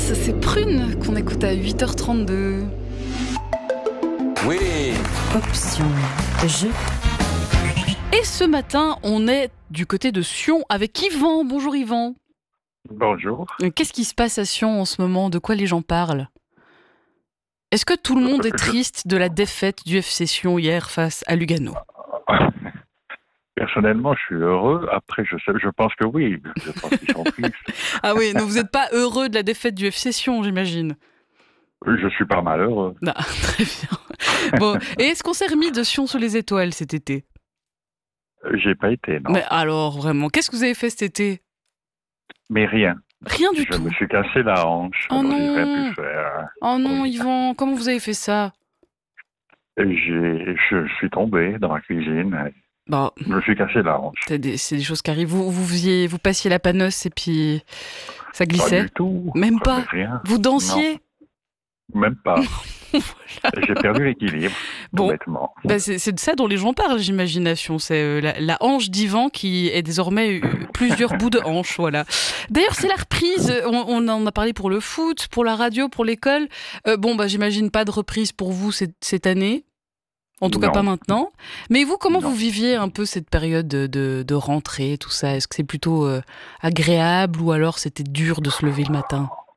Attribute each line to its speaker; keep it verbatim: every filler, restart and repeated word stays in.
Speaker 1: c'est Prune qu'on écoute à huit heures trente-deux.
Speaker 2: Oui.
Speaker 3: Option jeu.
Speaker 1: Et ce matin, on est du côté de Sion avec Yvan. Bonjour Yvan.
Speaker 4: Bonjour.
Speaker 1: Qu'est-ce qui se passe à Sion en ce moment? De quoi les gens parlent? Est-ce que tout le monde est triste de la défaite du F C Sion hier face à Lugano?
Speaker 4: Personnellement, je suis heureux. Après, je sais, je pense que oui. Je pense qu'ils sont tristes.
Speaker 1: Ah oui, donc vous n'êtes pas heureux de la défaite du F C Sion, j'imagine.
Speaker 4: Je suis pas malheureux.
Speaker 1: Ah, très bien. Bon, et est-ce qu'on s'est remis de Sion sous les étoiles cet été?
Speaker 4: J'ai pas été, non.
Speaker 1: Mais alors, vraiment, qu'est-ce que vous avez fait cet été?
Speaker 4: Mais rien.
Speaker 1: Rien du
Speaker 4: je
Speaker 1: tout.
Speaker 4: me suis cassé la hanche.
Speaker 1: Oh
Speaker 4: alors
Speaker 1: non.
Speaker 4: j'ai rien pu faire.
Speaker 1: Oh non,
Speaker 4: Oui.
Speaker 1: Yvan, comment vous avez fait ça?
Speaker 4: J'ai, je suis tombé dans la cuisine.
Speaker 1: Bon,
Speaker 4: Je me suis cassé la hanche.
Speaker 1: c'est des, c'est des choses qui arrivent. Vous, vous, faisiez, vous passiez la panosse et puis ça
Speaker 4: Pas
Speaker 1: glissait?
Speaker 4: du tout.
Speaker 1: Même pas.
Speaker 4: Rien.
Speaker 1: Vous dansiez?
Speaker 4: Même pas.
Speaker 1: Voilà.
Speaker 4: J'ai perdu l'équilibre.
Speaker 1: Bon.
Speaker 4: Tout bêtement.
Speaker 1: Bah, c'est, c'est de ça dont les gens parlent, j'imagination. C'est euh, la, la hanche d'Yvan qui est désormais euh, plusieurs bouts de hanche, voilà. D'ailleurs, c'est la reprise. On, on en a parlé pour le foot, pour la radio, pour l'école. Euh, bon, bah, j'imagine pas de reprise pour vous cette, cette année. En tout cas,
Speaker 4: Non.
Speaker 1: pas maintenant. Mais vous, comment
Speaker 4: Non.
Speaker 1: vous viviez un peu cette période de, de, de rentrée, tout ça? Est-ce que c'est plutôt euh, agréable ou alors c'était dur de se lever le matin?